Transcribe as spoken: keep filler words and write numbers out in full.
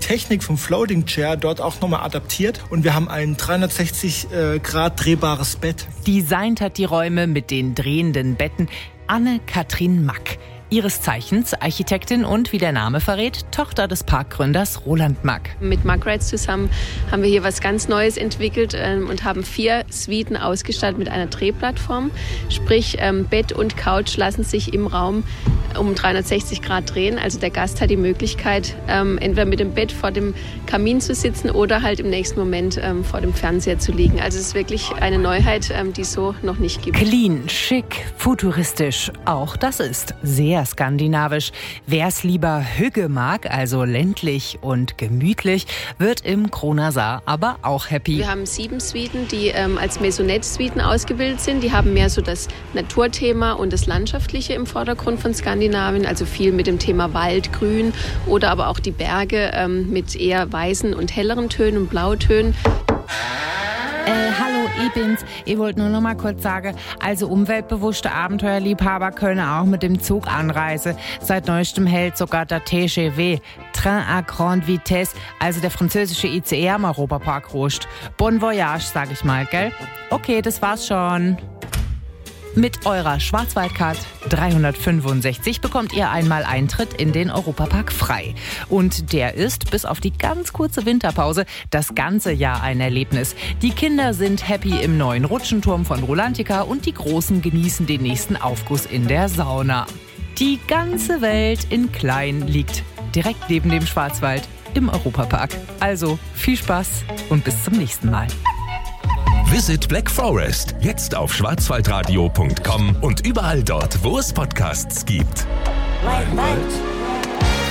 Technik vom Floating Chair dort auch nochmal adaptiert und wir haben ein dreihundertsechzig Grad drehbares Bett. Designt hat die Räume mit den drehenden Betten Anne-Kathrin Mack. Ihres Zeichens Architektin und, wie der Name verrät, Tochter des Parkgründers Roland Mack. Mit Mack Rides zusammen haben wir hier was ganz Neues entwickelt ähm, und haben vier Suiten ausgestattet mit einer Drehplattform. Sprich, ähm, Bett und Couch lassen sich im Raum um dreihundertsechzig Grad drehen. Also der Gast hat die Möglichkeit, ähm, entweder mit dem Bett vor dem Kamin zu sitzen oder halt im nächsten Moment ähm, vor dem Fernseher zu liegen. Also es ist wirklich eine Neuheit, ähm, die es so noch nicht gibt. Clean, schick, futuristisch. Auch das ist sehr skandinavisch. Wer es lieber Hügge mag, also ländlich und gemütlich, wird im Krona Saar aber auch happy. Wir haben sieben Suiten, die ähm, als Maisonette-Suiten ausgebildet sind. Die haben mehr so das Naturthema und das Landschaftliche im Vordergrund von Skandinavien, also viel mit dem Thema Wald, Grün oder aber auch die Berge ähm, mit eher weißen und helleren Tönen und Blautönen. Äh, hallo, ich bin's. Ich wollte nur noch mal kurz sagen, also umweltbewusste Abenteuerliebhaber können auch mit dem Zug anreisen. Seit neuestem hält sogar der T G V, Train à Grande Vitesse, also der französische I C E am Europapark Rust. Bon voyage, sag ich mal, gell? Okay, das war's schon. Mit eurer Schwarzwaldcard dreihundertfünfundsechzig bekommt ihr einmal Eintritt in den Europapark frei. Und der ist, bis auf die ganz kurze Winterpause, das ganze Jahr ein Erlebnis. Die Kinder sind happy im neuen Rutschenturm von Rolantica und die Großen genießen den nächsten Aufguss in der Sauna. Die ganze Welt in klein liegt direkt neben dem Schwarzwald im Europapark. Also viel Spaß und bis zum nächsten Mal. Visit Black Forest, jetzt auf schwarzwaldradio punkt com und überall dort, wo es Podcasts gibt. Rheinwald.